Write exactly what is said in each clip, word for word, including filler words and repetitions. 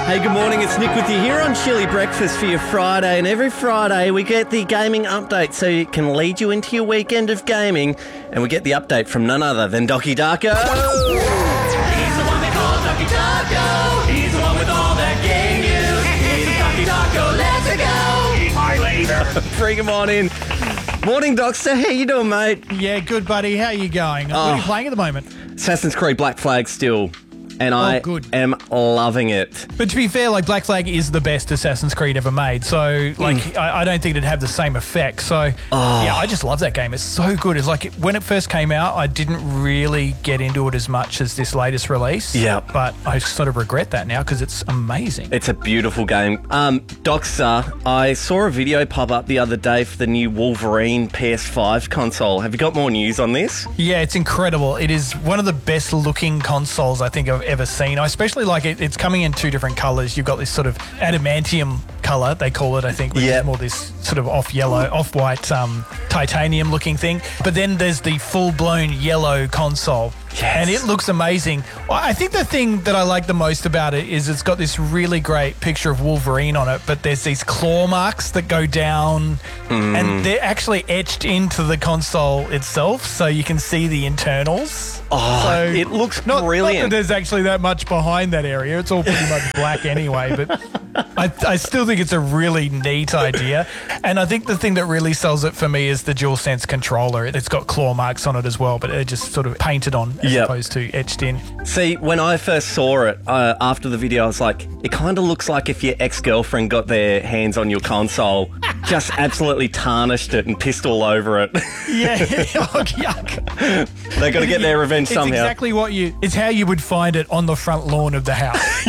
Hey, good morning. It's Nick with you here on Chili Breakfast for your Friday. And every Friday we get the gaming update so it can lead you into your weekend of gaming. And we get the update from none other than Docky Darko. He's the one they call Docky Darko. He's the one with all that game news. He's Docky Darko. Let's go. He's my leader. Bring him on in. Morning, Doxter. How you doing, mate? Yeah, good, buddy. How you going? What are you playing at the moment? Assassin's Creed Black Flag still. And Oh, I good. am loving it. But to be fair, like Black Flag is the best Assassin's Creed ever made. So, like, Mm. I, I don't think it'd have the same effect. So, Oh. yeah, I just love that game. It's so good. It's like when it first came out, I didn't really get into it as much as this latest release. Yeah. But I sort of regret that now because it's amazing. It's a beautiful game. Um, Doxter, I saw a video pop up the other day for the new Wolverine P S five console. Have you got more news on this? Yeah, it's incredible. It is one of the best looking consoles I think I've ever seen. I especially like it. It's coming in two different colours. You've got this sort of adamantium colour, they call it, I think, which Yep. is more this sort of off yellow, off white um, titanium looking thing. But then there's the full blown yellow console. Yes. And it looks amazing. Well, I think the thing that I like the most about it is it's got this really great picture of Wolverine on it, but there's these claw marks that go down and they're actually etched into the console itself, so you can see the internals. Oh, So it looks not, brilliant. Not that there's actually that much behind that area. It's all pretty much black anyway, but I, I still think it's a really neat idea. And I think the thing that really sells it for me is the DualSense controller. It's got claw marks on it as well, but they're just sort of painted on as Yep. opposed to etched in. See, when I first saw it, uh, after the video, I was like, it kind of looks like if your ex-girlfriend got their hands on your console, just absolutely tarnished it and pissed all over it. Yeah. Oh, yuck. They got to get their revenge It's somehow. exactly what you... It's how you would find it on the front lawn of the house.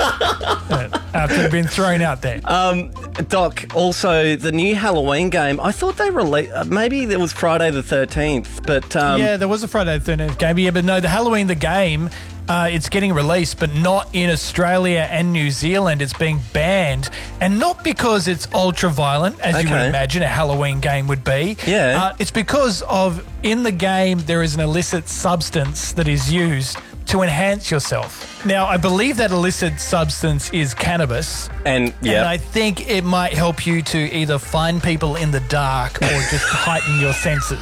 Uh, after it's been thrown out there. Um, Doc, also, the new Halloween game, I thought they released... Uh, maybe it was Friday the thirteenth, but... Um, yeah, there was a Friday the thirteenth game. Yeah, but no, the Halloween, the game, uh, it's getting released, but not in Australia and New Zealand. It's being banned. And not because it's ultra violent, as you would Okay. imagine a Halloween game would be. Yeah. Uh, it's because of, in the game, there is an illicit substance that is used to enhance yourself. Now, I believe that illicit substance is cannabis. And, And yeah. I think it might help you to either find people in the dark or just heighten your senses.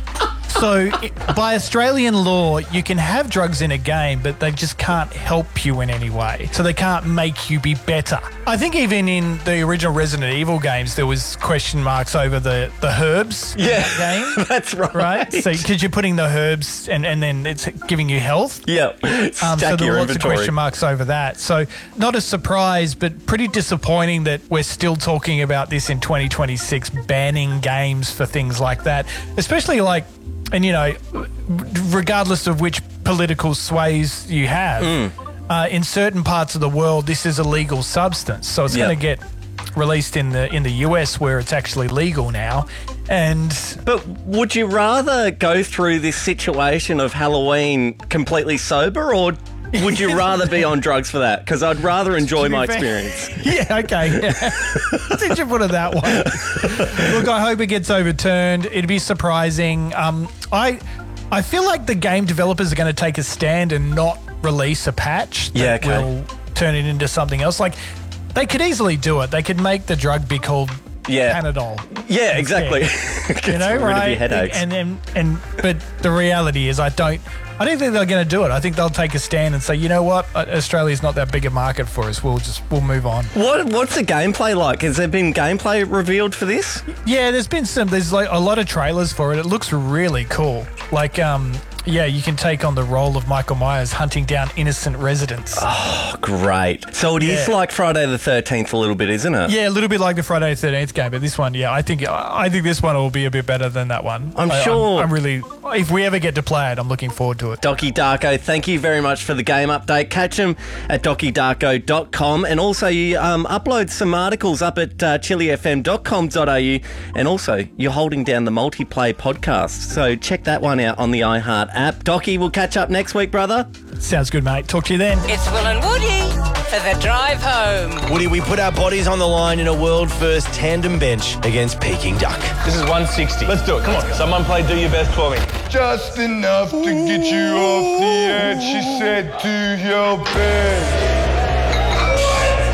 So, it, by Australian law, you can have drugs in a game, but they just can't help you in any way. So they can't make you be better. I think even in the original Resident Evil games, there was question marks over the, the herbs Yeah. in that game. That's right. Right? So, because you're putting the herbs and, and then it's giving you health. Yeah. Um, Stack so there your were lots of inventory. question marks over that. So not a surprise, but pretty disappointing that we're still talking about this in twenty twenty-six, banning games for things like that, especially like, and you know, regardless of which political sways you have, Hmm. uh, in certain parts of the world, this is a legal substance. So it's Yeah. going to get released in the in the U S where it's actually legal now. And But would you rather go through this situation of Halloween completely sober, or would you rather be on drugs for that? Because I'd rather enjoy To be my fair- experience. Yeah, okay. Yeah. Since you put it that way. Look, I hope it gets overturned. It'd be surprising. Um, I I feel like the game developers are going to take a stand and not release a patch that Yeah, okay. will turn it into something else. Like, they could easily do it. They could make the drug be called Yeah. Panadol. Yeah, exactly. You know, Get rid right? of your headaches. And then, and but the reality is, I don't, I don't think they're going to do it. I think they'll take a stand and say, you know what, Uh, Australia's not that big a market for us. We'll just, we'll move on. What What's the gameplay like? Has there been gameplay revealed for this? Yeah, there's been some, there's like a lot of trailers for it. It looks really cool. Like, um, yeah, you can take on the role of Michael Myers hunting down innocent residents. Oh, great. So it is Yeah. like Friday the thirteenth a little bit, isn't it? Yeah, a little bit like the Friday the thirteenth game, but this one, yeah, I think I think this one will be a bit better than that one. I'm I, sure. I'm, I'm really, if we ever get to play it, I'm looking forward to it. Docky Darko, thank you very much for the game update. Catch him at docky darko dot com, and also you um, upload some articles up at uh, chili f m dot com dot a u, and also you're holding down the Multiplay podcast, so check that one out on the iHeart app. Docky, we'll catch up next week, brother. Sounds good, mate. Talk to you then. It's Will and Woody for the drive home. Woody, we put our bodies on the line in a world-first tandem bench against Peking Duck. This is one sixty. Let's do it. Come on. Someone play Do Your Best for me. Just enough to get you off the edge, she said, to your bed.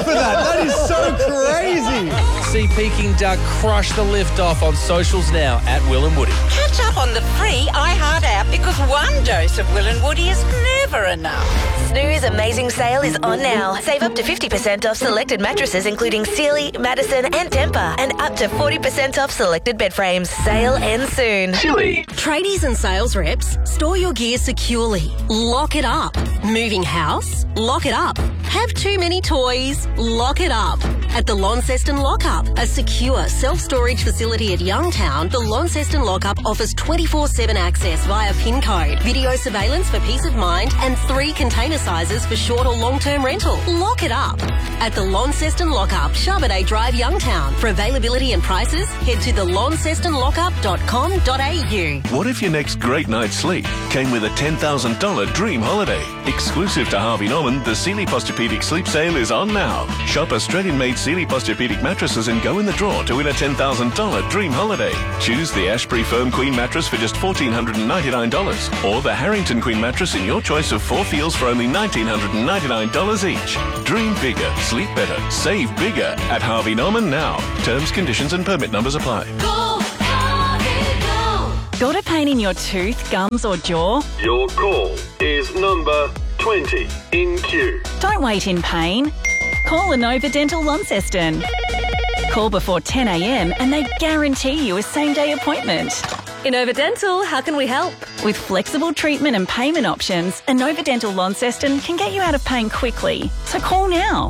for that. That is so crazy. See Peking Duck crush the lift off on socials now at Will and Woody. Catch up on the free iHeart app because one dose of Will and Woody is never enough. Snooze Amazing Sale is on now. Save up to fifty percent off selected mattresses including Sealy, Madison and Tempur, and up to forty percent off selected bed frames. Sale ends soon. Chili. Tradies and sales reps, store your gear securely. Lock it up. Moving house? Lock it up. Have too many toys? Lock it up. At the Launceston Lockup, a secure self-storage facility at Youngtown, the Launceston Lockup offers twenty-four seven access via PIN code, video surveillance for peace of mind, and three container sizes for short or long-term rental. Lock it up. At the Launceston Lockup, Charbonnet Drive, Youngtown. For availability and prices, head to the launceston lockup dot com dot a u. What if your next great night's sleep came with a ten thousand dollars dream holiday? Exclusive to Harvey Norman, the Sealy Posturepedic Sleep Sale is on now. Shop Australian-made Sealy Posturepedic mattresses and go in the draw to win a ten thousand dollars dream holiday. Choose the Ashbury Firm Queen mattress for just one thousand four hundred ninety-nine dollars or the Harrington Queen mattress in your choice of four feels for only one thousand nine hundred ninety-nine dollars each. Dream bigger, sleep better, save bigger at Harvey Norman now. Terms, conditions and permit numbers apply. Go, Harvey, go. Got a pain in your tooth, gums or jaw? Your call is number twenty in queue. Don't wait in pain. Call Inova Dental Launceston. Call before ten a m and they guarantee you a same-day appointment. Inova Dental, how can we help? With flexible treatment and payment options, Inova Dental Launceston can get you out of pain quickly. So call now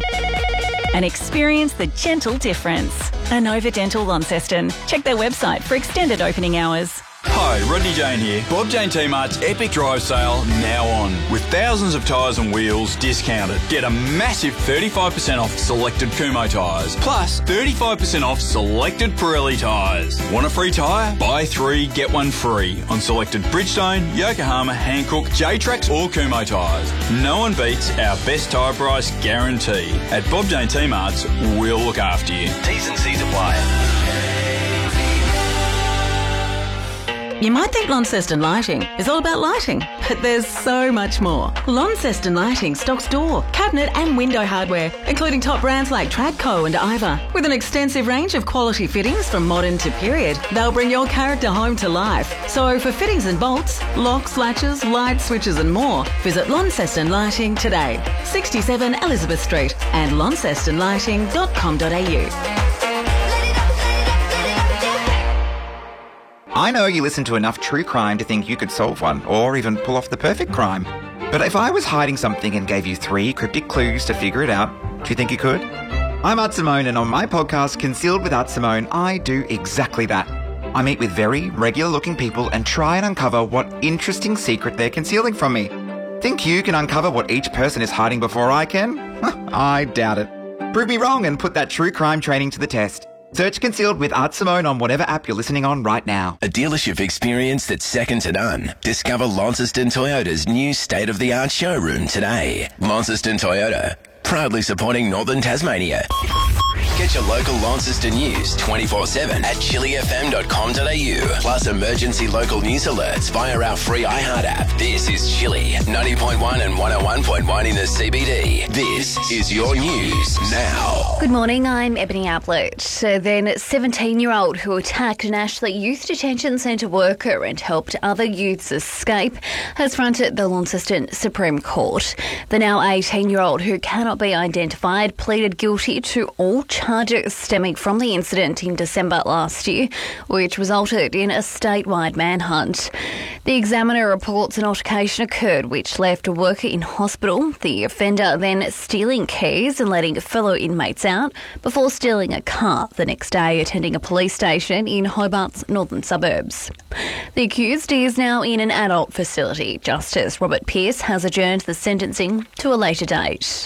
and experience the gentle difference. Inova Dental Launceston. Check their website for extended opening hours. Hi, Rodney Jane here. Bob Jane T-Mart's Epic Drive Sale now on. With thousands of tyres and wheels discounted. Get a massive thirty-five percent off selected Kumho tyres. Plus thirty-five percent off selected Pirelli tyres. Want a free tyre? Buy three, get one free on selected Bridgestone, Yokohama, Hankook, J-Trax or Kumho tyres. No one beats our best tyre price guarantee. At Bob Jane T-Mart's, we'll look after you. T's and C's apply. You might think Launceston Lighting is all about lighting, but there's so much more. Launceston Lighting stocks door, cabinet and window hardware, including top brands like Tradco and Iva. With an extensive range of quality fittings from modern to period, they'll bring your character home to life. So for fittings and bolts, locks, latches, light switches and more, visit Launceston Lighting today. sixty-seven Elizabeth Street and launceston lighting dot com dot a u. I know you listen to enough true crime to think you could solve one, or even pull off the perfect crime. But if I was hiding something and gave you three cryptic clues to figure it out, do you think you could? I'm Art Simone, and on my podcast, Concealed with Art Simone, I do exactly that. I meet with very regular-looking people and try and uncover what interesting secret they're concealing from me. Think you can uncover what each person is hiding before I can? I doubt it. Prove me wrong and put that true crime training to the test. Search Concealed with Art Simone on whatever app you're listening on right now. A dealership experience that's second to none. Discover Launceston Toyota's new state-of-the-art showroom today. Launceston Toyota, proudly supporting Northern Tasmania. Get your local Launceston news twenty-four seven at chili f m dot com dot a u. Plus emergency local news alerts via our free iHeart app. This is Chili, ninety point one and one oh one point one in the C B D. This is your news now. Good morning, I'm Ebony Ablett. So then seventeen-year-old who attacked an Ashley Youth Detention Centre worker and helped other youths escape has fronted the Launceston Supreme Court. The now eighteen-year-old who cannot be identified pleaded guilty to all charges stemming from the incident in December last year, which resulted in a statewide manhunt. The Examiner reports an altercation occurred which left a worker in hospital, the offender then stealing keys and letting fellow inmates out before stealing a car the next day, attending a police station in Hobart's northern suburbs. The accused is now in an adult facility. Justice Robert Pearce has adjourned the sentencing to a later date.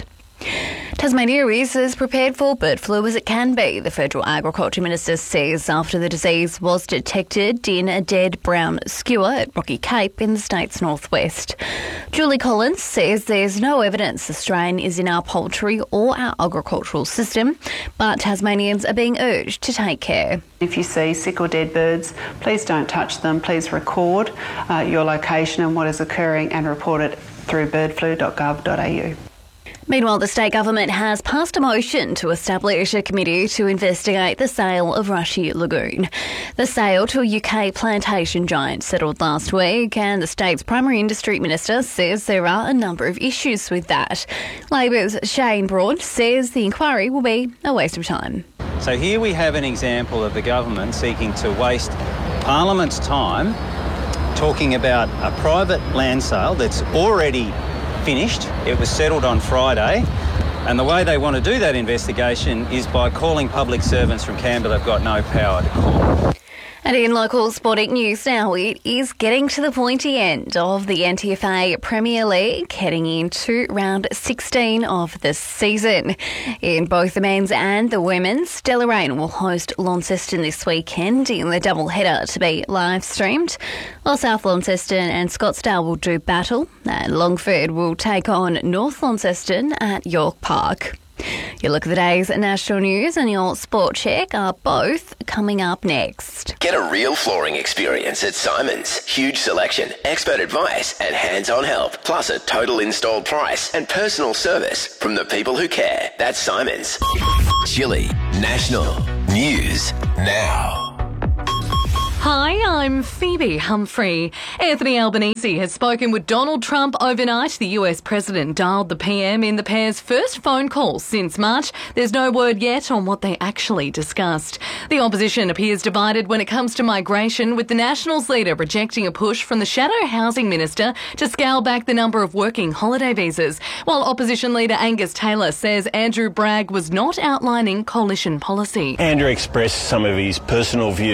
Tasmania is as prepared for bird flu as it can be, the Federal Agriculture Minister says, after the disease was detected in a dead brown skewer at Rocky Cape in the state's northwest. Julie Collins says there's no evidence the strain is in our poultry or our agricultural system, but Tasmanians are being urged to take care. If you see sick or dead birds, please don't touch them. Please record uh, your location and what is occurring and report it through bird flu dot gov dot a u. Meanwhile, the state government has passed a motion to establish a committee to investigate the sale of Rushy Lagoon. The sale to a U K plantation giant settled last week, and the state's primary industry minister says there are a number of issues with that. Labor's Shane Broad says the inquiry will be a waste of time. So here we have an example of the government seeking to waste Parliament's time talking about a private land sale that's already finished. It was settled on Friday, and the way they want to do that investigation is by calling public servants from Canberra they've got no power to call. And in local sporting news now, it is getting to the pointy end of the N T F A Premier League, heading into round sixteen of the season. In both the men's and the women's, Deloraine will host Launceston this weekend in the double-header to be live-streamed, while South Launceston and Scottsdale will do battle, and Longford will take on North Launceston at York Park. Your look at the day's national news and your sport check are both coming up next. Get a real flooring experience at Simon's. Huge selection, expert advice and hands-on help. Plus a total installed price and personal service from the people who care. That's Simon's. Chili National News Now. Hi, I'm Phoebe Humphrey. Anthony Albanese has spoken with Donald Trump overnight. The U S president dialed the P M in the pair's first phone call since March. There's no word yet on what they actually discussed. The opposition appears divided when it comes to migration, with the Nationals leader rejecting a push from the shadow housing minister to scale back the number of working holiday visas, while opposition leader Angus Taylor says Andrew Bragg was not outlining coalition policy. Andrew expressed some of his personal views